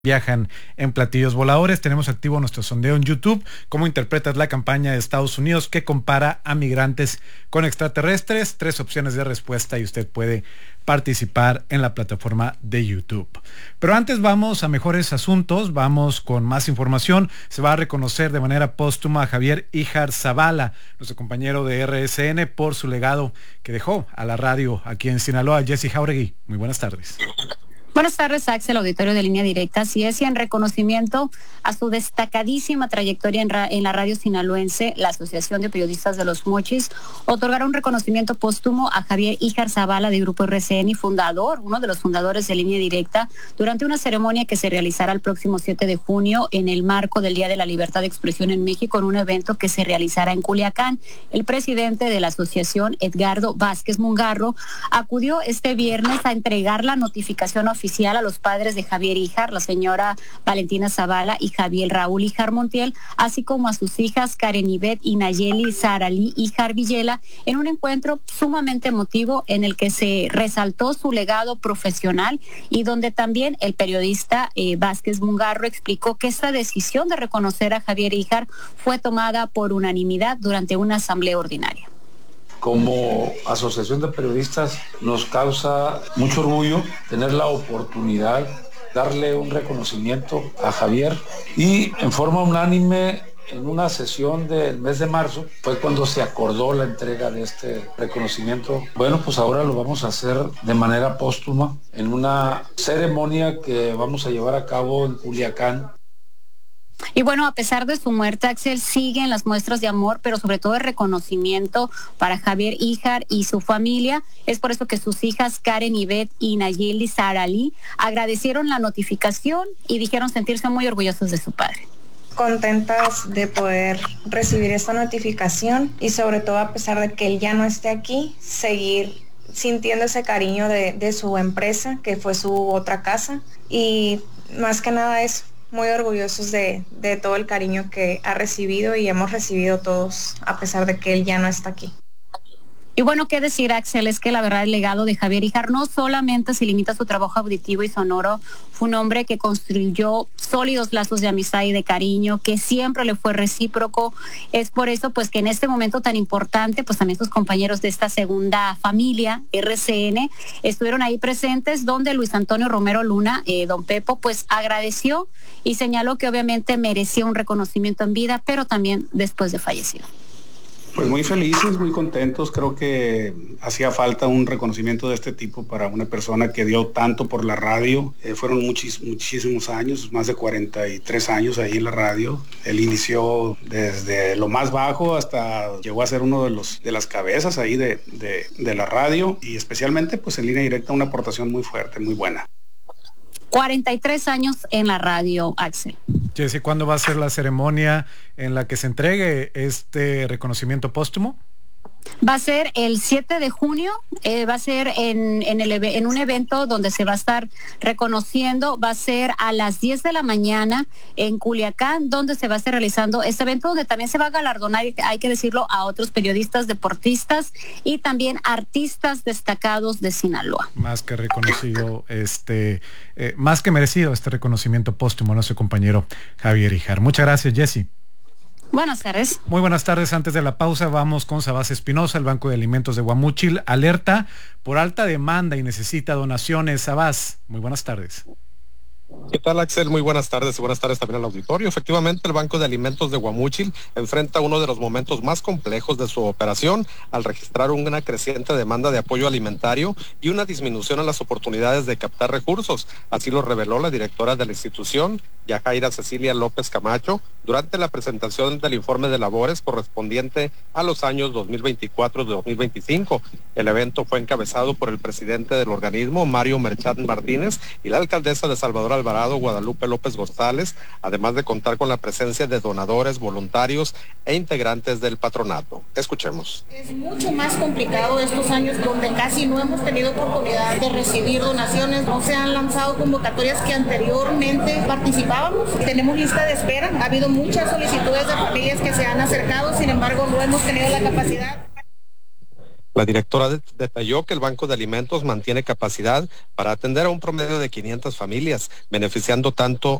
viajan en platillos voladores. Tenemos activo nuestro sondeo en YouTube. ¿Cómo interpretas la campaña de Estados Unidos que compara a migrantes con extraterrestres? 3 opciones de respuesta y usted puede participar en la plataforma de YouTube. Pero antes vamos a mejores asuntos, vamos con más información. Se va a reconocer de manera póstuma a Javier Híjar Zavala, nuestro compañero de RSN, por su legado que dejó a la radio aquí en Sinaloa. Jessy Jauregui, muy buenas tardes. Buenas tardes, Axel, auditorio de Línea Directa. Así es, y en reconocimiento a su destacadísima trayectoria en la radio sinaloense, la Asociación de Periodistas de los Mochis otorgará un reconocimiento póstumo a Javier Híjar Zavala de Grupo RCN y fundador, uno de los fundadores de Línea Directa, durante una ceremonia que se realizará el próximo 7 de junio en el marco del Día de la Libertad de Expresión en México, en un evento que se realizará en Culiacán. El presidente de la asociación, Edgardo Vázquez Mungarro, acudió este viernes a entregar la notificación oficial a los padres de Javier Híjar, la señora Valentina Zavala y Javier Raúl Híjar Montiel, así como a sus hijas Karen Ivette y Nayeli Saralí Híjar Villela, en un encuentro sumamente emotivo en el que se resaltó su legado profesional y donde también el periodista Vázquez Mungarro explicó que esta decisión de reconocer a Javier Híjar fue tomada por unanimidad durante una asamblea ordinaria. Como asociación de periodistas nos causa mucho orgullo tener la oportunidad, darle un reconocimiento a Javier, y en forma unánime en una sesión del mes de marzo fue cuando se acordó la entrega de este reconocimiento. Bueno, pues ahora lo vamos a hacer de manera póstuma en una ceremonia que vamos a llevar a cabo en Culiacán. Y bueno, a pesar de su muerte, Axel, siguen las muestras de amor, pero sobre todo de reconocimiento para Javier Híjar y su familia. Es por eso que sus hijas Karen Ivette y Nayeli Saralí agradecieron la notificación y dijeron sentirse muy orgullosos de su padre. Contentas de poder recibir esta notificación y sobre todo a pesar de que él ya no esté aquí, seguir sintiendo ese cariño de su empresa, que fue su otra casa, y más que nada eso. Muy orgullosos de todo el cariño que ha recibido y hemos recibido todos, a pesar de que él ya no está aquí. Y bueno, qué decir, Axel, es que la verdad el legado de Javier Híjar no solamente se limita a su trabajo auditivo y sonoro, fue un hombre que construyó sólidos lazos de amistad y de cariño, que siempre le fue recíproco. Es por eso pues que en este momento tan importante, pues también sus compañeros de esta segunda familia, RCN, estuvieron ahí presentes, donde Luis Antonio Romero Luna, don Pepo, pues agradeció y señaló que obviamente merecía un reconocimiento en vida, pero también después de fallecido. Pues muy felices, muy contentos. Creo que hacía falta un reconocimiento de este tipo para una persona que dio tanto por la radio. Fueron muchísimos años, más de 43 años ahí en la radio. Él inició desde lo más bajo hasta llegó a ser uno de las cabezas ahí de la radio, y especialmente pues en Línea Directa una aportación muy fuerte, muy buena. 43 años en la radio, Axel. Jessy, ¿cuándo va a ser la ceremonia en la que se entregue este reconocimiento póstumo? Va a ser el 7 de junio, va a ser en un evento donde se va a estar reconociendo, va a ser a las 10 de la mañana en Culiacán, donde se va a estar realizando este evento, donde también se va a galardonar, hay que decirlo, a otros periodistas, deportistas y también artistas destacados de Sinaloa. Más que reconocido, más que merecido este reconocimiento póstumo a nuestro compañero Javier Híjar. Muchas gracias, Jessy. Buenas tardes. Muy buenas tardes. Antes de la pausa vamos con Sabás Espinosa. El Banco de Alimentos de Guamúchil alerta por alta demanda y necesita donaciones. Sabás, muy buenas tardes. ¿Qué tal, Axel? Muy buenas tardes y buenas tardes también al auditorio. Efectivamente, el Banco de Alimentos de Guamúchil enfrenta uno de los momentos más complejos de su operación al registrar una creciente demanda de apoyo alimentario y una disminución en las oportunidades de captar recursos. Así lo reveló la directora de la institución, Yajaira Cecilia López Camacho, durante la presentación del informe de labores correspondiente a los años 2024 y 2025. El evento fue encabezado por el presidente del organismo, Mario Merchat Martínez, y la alcaldesa de Salvador Alvarado, Guadalupe López González, además de contar con la presencia de donadores, voluntarios e integrantes del patronato. Escuchemos. Es mucho más complicado estos años donde casi no hemos tenido oportunidad de recibir donaciones, no se han lanzado convocatorias que anteriormente participábamos. Tenemos lista de espera, ha habido muchas solicitudes de familias que se han acercado, sin embargo no hemos tenido la capacidad. La directora detalló que el Banco de Alimentos mantiene capacidad para atender a un promedio de 500 familias, beneficiando tanto